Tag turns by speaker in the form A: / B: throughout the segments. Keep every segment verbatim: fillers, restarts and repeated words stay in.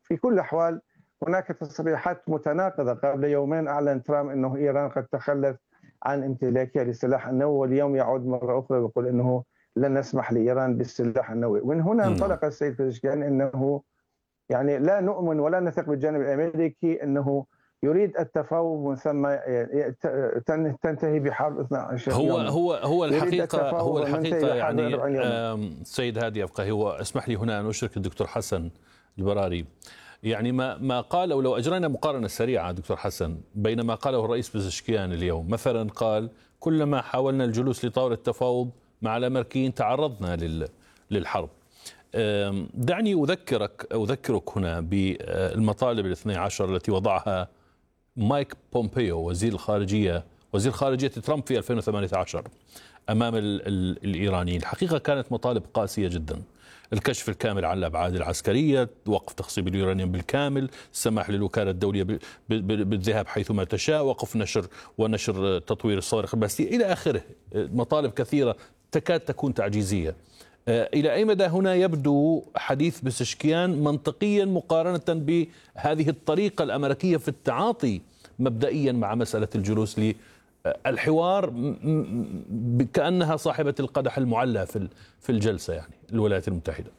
A: في كل الأحوال هناك تصريحات متناقضة. قبل يومين أعلن ترامب أنه إيران قد تخلت عن امتلاكها للسلاح النووي، واليوم يعود مرة أخرى ويقول أنه لن نسمح لإيران بالسلاح النووي. ومن هنا انطلق السيد بزشكيان أنه يعني لا نؤمن ولا نثق بالجانب الأمريكي أنه يريد التفاوض من ثم تنتهي بحرب اثني عشر
B: هو
A: يوما.
B: هو هو الحقيقة هو الحقيقة يعني
A: يعني
B: السيد هادي أبقى هو اسمح لي هنا أن أشرك الدكتور حسن البراري. يعني ما ما قاله، لو أجرينا مقارنة سريعة دكتور حسن بين ما قاله الرئيس بزشكيان اليوم، مثلا قال كلما حاولنا الجلوس لطاولة التفاوض مع الأمريكيين تعرضنا للحرب. دعني أذكرك أذكرك هنا بالمطالب الاثني عشر التي وضعها مايك بومبيو وزير الخارجية وزير خارجية ترامب في ألفين وثمانية عشر أمام ال ال الإيرانيين. الحقيقة كانت مطالب قاسية جدا: الكشف الكامل عن الأبعاد العسكرية، وقف تخصيب اليورانيوم بالكامل، السماح للوكالة الدولية بالذهاب حيثما تشاء، وقف نشر ونشر تطوير الصواريخ البالستية إلى آخره. مطالب كثيرة تكاد تكون تعجيزية. إلى أي مدى هنا يبدو حديث بزشكيان منطقيا مقارنة بهذه الطريقة الأمريكية في التعاطي مبدئيا مع مسألة الجلوس للحوار كأنها صاحبة القدح المعلى في في الجلسة، يعني الولايات المتحدة؟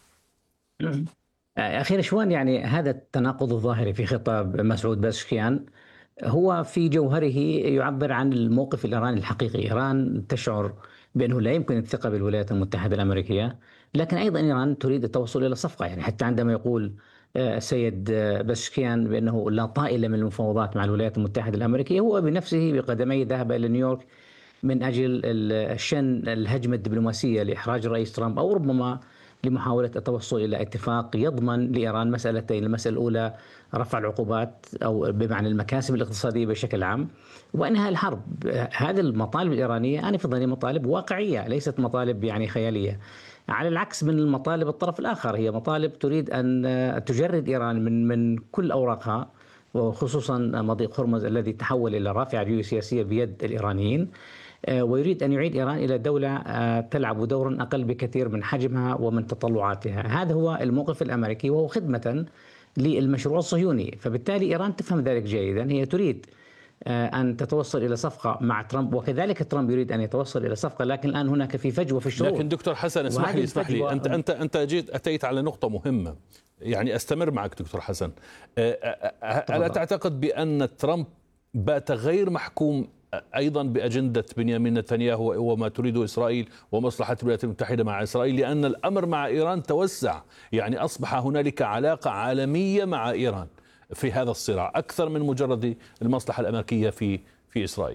C: أخي نشوان، يعني هذا التناقض الظاهري في خطاب مسعود بزشكيان هو في جوهره يعبر عن الموقف الإيراني الحقيقي. إيران تشعر بأنه لا يمكن الثقة بالولايات المتحدة الأمريكية، لكن أيضا إيران تريد التوصل إلى صفقة. يعني حتى عندما يقول السيد بزشكيان بأنه لا طائل من المفاوضات مع الولايات المتحدة الأمريكية، هو بنفسه بقدميه ذهب إلى نيويورك من أجل شن الهجمة الدبلوماسية لإحراج الرئيس ترامب، أو ربما لمحاولة التوصل إلى اتفاق يضمن لإيران مسألتين: المسألة الأولى رفع العقوبات أو بمعنى المكاسب الاقتصادية بشكل عام، وإنهاء الحرب. هذه المطالب الإيرانية أنا في ظني مطالب واقعية، ليست مطالب يعني خيالية، على العكس من المطالب الطرف الآخر. هي مطالب تريد أن تجرد إيران من من كل أوراقها، وخصوصا مضيق هرمز الذي تحول إلى رافعة جيوسياسية بيد الإيرانيين، ويريد أن يعيد إيران إلى دولة تلعب دورا أقل بكثير من حجمها ومن تطلعاتها. هذا هو الموقف الأمريكي، وهو خدمة للمشروع الصهيوني. فبالتالي إيران تفهم ذلك جيدا، هي تريد أن تتوصل إلى صفقة مع ترامب، وكذلك ترامب يريد أن يتوصل إلى صفقة، لكن الآن هناك في فجوة في الشروط.
B: لكن دكتور حسن اسمح لي اسمح لي أنت أنت أنت جيت أتيت على نقطة مهمة، يعني أستمر معك دكتور حسن. ألا تعتقد بأن ترامب بات غير محكوم أيضا بأجندة بنيامين نتنياهو وما تريده إسرائيل ومصلحة الولايات المتحدة مع إسرائيل، لأن الأمر مع إيران توسع، يعني أصبح هنالك علاقة عالمية مع إيران في هذا الصراع أكثر من مجرد المصلحة الأمريكية في في إسرائيل؟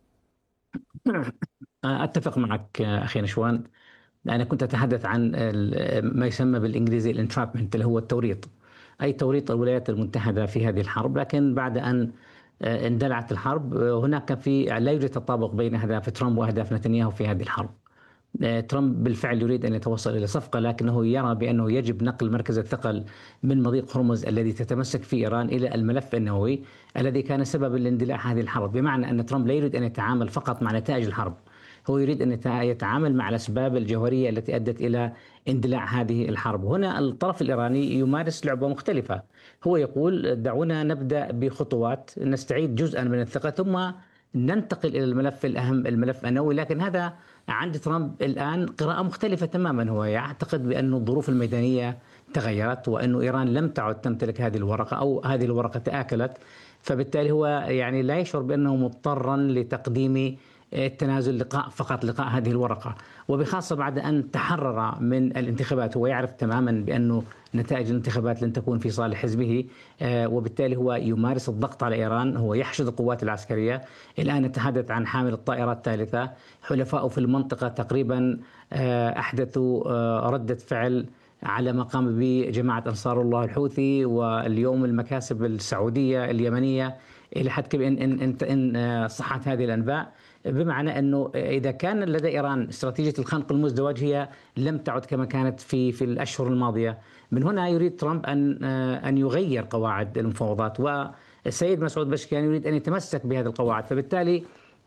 C: أتفق معك أخي نشوان. أنا كنت أتحدث عن ما يسمى بالإنجليزي الانترابمنت، اللي هو التوريط، أي توريط الولايات المتحدة في هذه الحرب. لكن بعد أن اندلعت الحرب هناك في لا يوجد تطابق بين أهداف ترامب وأهداف نتنياهو في هذه الحرب. ترامب بالفعل يريد أن يتوصل إلى صفقة، لكنه يرى بأنه يجب نقل مركز الثقل من مضيق هرمز الذي تتمسك فيه إيران إلى الملف النووي الذي كان سببا لاندلاع هذه الحرب. بمعنى أن ترامب لا يريد أن يتعامل فقط مع نتائج الحرب، هو يريد أن يتعامل مع الأسباب الجوهرية التي أدت إلى اندلاع هذه الحرب. هنا الطرف الإيراني يمارس لعبة مختلفة، هو يقول دعونا نبدأ بخطوات نستعيد جزءا من الثقة ثم ننتقل إلى الملف الأهم، الملف النووي. لكن هذا عند ترامب الآن قراءة مختلفة تماما، هو يعتقد بأن الظروف الميدانية تغيرت وأن إيران لم تعد تمتلك هذه الورقة أو هذه الورقة تآكلت، فبالتالي هو يعني لا يشعر بأنه مضطرا لتقديم التنازل لقاء فقط لقاء هذه الورقة، وبخاصة بعد أن تحرر من الانتخابات. هو يعرف تماما بأنه نتائج الانتخابات لن تكون في صالح حزبه، وبالتالي هو يمارس الضغط على إيران، هو يحشد القوات العسكرية. الآن نتحدث عن حامل الطائرات الثالثة، حلفاء في المنطقة تقريبا أحدثوا ردة فعل على ما قام به جماعة أنصار الله الحوثي، واليوم المكاسب السعودية اليمنية إلى حد كبير إن, إن, إن صحت هذه الأنباء، بمعنى أنه إذا كان لدى إيران استراتيجية الخنق المزدوج هي لم تعد كما كانت في في الأشهر الماضية. من هنا يريد ترامب أن أن يغير قواعد المفاوضات، والسيد مسعود بزشكيان يريد أن يتمسك بهذه القواعد. فبالتالي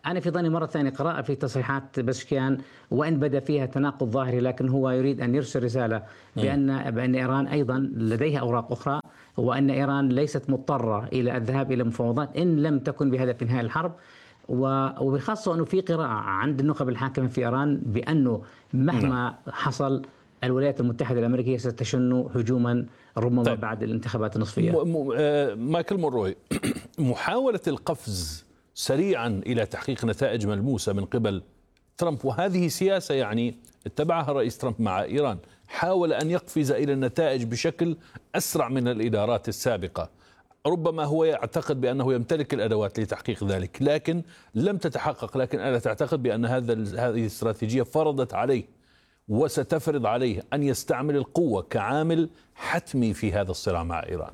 C: أنا في ظني مرة ثانية قراءة في تصريحات بزشكيان، وإن بدا فيها تناقض ظاهري، لكن هو يريد أن يرسل رسالة بأن بأن إيران أيضا لديها أوراق أخرى، وأن إيران ليست مضطرة إلى الذهاب إلى مفاوضات إن لم تكن بهدف إنهاء الحرب. وبخاصة أنه في قراءة عند النخب الحاكمة في إيران بأنه مهما حصل الولايات المتحدة الأمريكية ستشن هجوما ربما طيب. بعد الانتخابات النصفية.
B: م- م- آه مايكل مونروي، محاولة القفز سريعا إلى تحقيق نتائج ملموسة من قبل ترامب، وهذه سياسة يعني اتبعها الرئيس ترامب مع إيران، حاول أن يقفز إلى النتائج بشكل أسرع من الإدارات السابقة. ربما هو يعتقد بأنه يمتلك الأدوات لتحقيق ذلك، لكن لم تتحقق. لكن ألا تعتقد بأن هذا هذه الاستراتيجية فرضت عليه وستفرض عليه أن يستعمل القوة كعامل حتمي في هذا الصراع مع إيران؟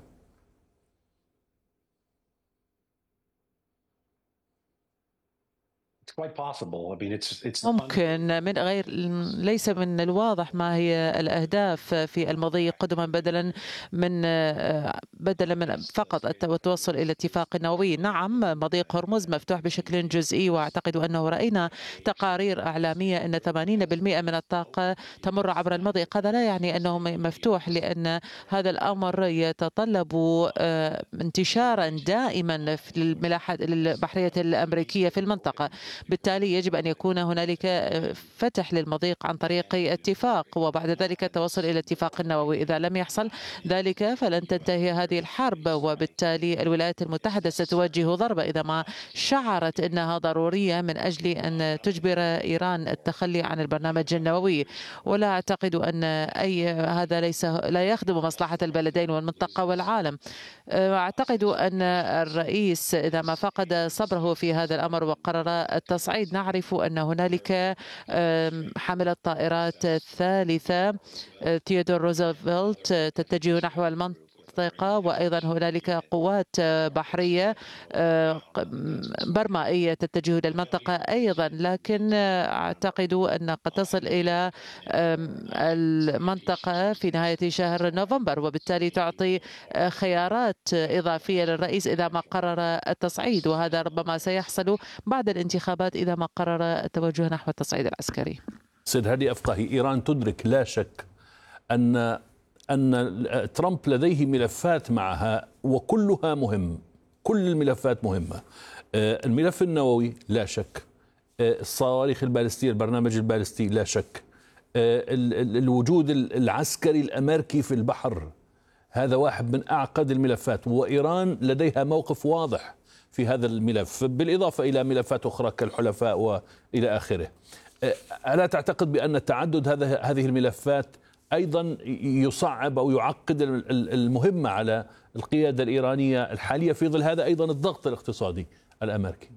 D: ممكن، من غير ليس من الواضح ما هي الأهداف في المضي قدما، بدلا من بدلا من فقط التوصل إلى اتفاق نووي. نعم، مضيق هرمز مفتوح بشكل جزئي، وأعتقد أنه رأينا تقارير إعلامية أن ثمانين بالمئة من الطاقة تمر عبر المضيق. هذا لا يعني أنه مفتوح، لأن هذا الأمر يتطلب انتشارا دائما في الملاحات البحرية الأمريكية في المنطقة. بالتالي يجب أن يكون هنالك فتح للمضيق عن طريق اتفاق، وبعد ذلك التوصل إلى اتفاق نووي. إذا لم يحصل ذلك فلن تنتهي هذه الحرب، وبالتالي الولايات المتحدة ستواجه ضربة إذا ما شعرت أنها ضرورية من أجل أن تجبر إيران التخلي عن البرنامج النووي. ولا أعتقد أن أي هذا ليس لا يخدم مصلحة البلدين والمنطقة والعالم. أعتقد أن الرئيس إذا ما فقد صبره في هذا الأمر وقرر التصعيد، نعرف أن هنالك حاملة طائرات الثالثة تيودور روزفلت تتجه نحو المنطقة، وأيضا هنالك قوات بحرية برمائية تتجه للمنطقة أيضا. لكن أعتقد أن قد تصل إلى المنطقة في نهاية شهر نوفمبر، وبالتالي تعطي خيارات إضافية للرئيس إذا ما قرر التصعيد، وهذا ربما سيحصل بعد الانتخابات إذا ما قرر التوجه نحو التصعيد العسكري.
B: سيد هادي أفقهي، إيران تدرك لا شك أن أن ترامب لديه ملفات معها وكلها مهم، كل الملفات مهمة. الملف النووي لا شك، الصواريخ البالستية، البرنامج البالستي لا شك، الوجود العسكري الأمريكي في البحر هذا واحد من أعقد الملفات، وإيران لديها موقف واضح في هذا الملف، بالإضافة إلى ملفات أخرى كالحلفاء وإلى آخره. ألا تعتقد بأن تعدد هذه الملفات أيضا يصعب أو يعقد المهمة على القيادة الإيرانية الحالية في ظل هذا أيضا الضغط الاقتصادي الأمريكي؟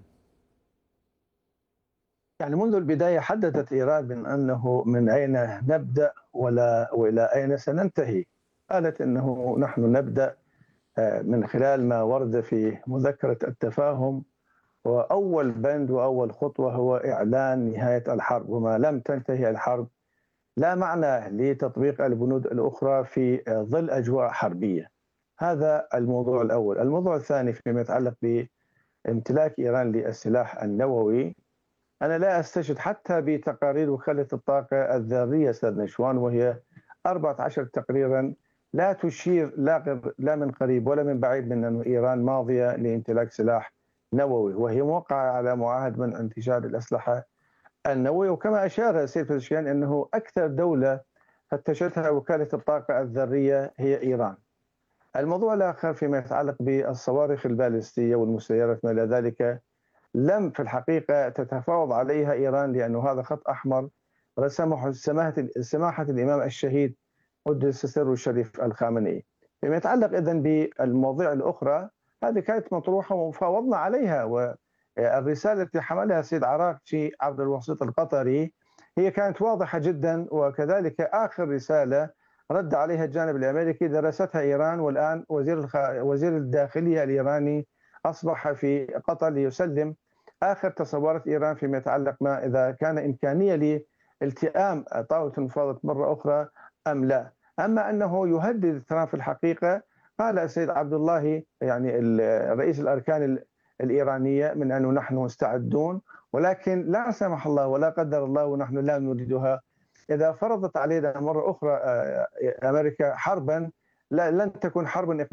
A: يعني منذ البداية حددت إيران من أنه من أين نبدأ ولا وإلى أين سننتهي. قالت أنه نحن نبدأ من خلال ما ورد في مذكرة التفاهم، وأول بند وأول خطوة هو إعلان نهاية الحرب، وما لم تنتهي الحرب لا معنى لتطبيق البنود الأخرى في ظل أجواء حربية. هذا الموضوع الأول. الموضوع الثاني فيما يتعلق بامتلاك إيران للسلاح النووي، أنا لا أستشهد حتى بتقارير وكالة الطاقة الذرية أستاذ نشوان، وهي أربعة عشر تقريرا لا تشير لا من قريب ولا من بعيد من أن إيران ماضية لامتلاك سلاح نووي، وهي موقعة على معاهد من انتشار الأسلحة النووية. وكما أشار السيد بزشكيان أنه أكثر دولة فتشتها وكالة الطاقة الذرية هي إيران. الموضوع الآخر فيما يتعلق بالصواريخ البالستية والمسيرات ما إلى ذلك، لم في الحقيقة تتفاوض عليها إيران، لأنه هذا خط أحمر رسمه سماحة, سماحة الإمام الشهيد قدس سره الشريف الخامنئي. فيما يتعلق إذن بالمواضيع الأخرى، هذه كانت مطروحة وفاوضنا عليها، والرسالة التي حملها السيد عراقجي عبر الوسيط القطري هي كانت واضحة جدا، وكذلك آخر رسالة رد عليها الجانب الأمريكي درستها إيران، والآن وزير الخ... وزير الداخلية الإيراني أصبح في قطر ليسلم آخر تصورات إيران فيما يتعلق ما إذا كان إمكانية لالتئام طاولة المفاوضات مرة أخرى أم لا. أما أنه يهدد ترامب في الحقيقة، قال السيد عبد الله يعني الرئيس الأركان الإيرانية من أنه نحن مستعدون، ولكن لا سمح الله ولا قدر الله ونحن لا نريدها، إذا فرضت علينا مرة أخرى أمريكا حربا لن تكون حربا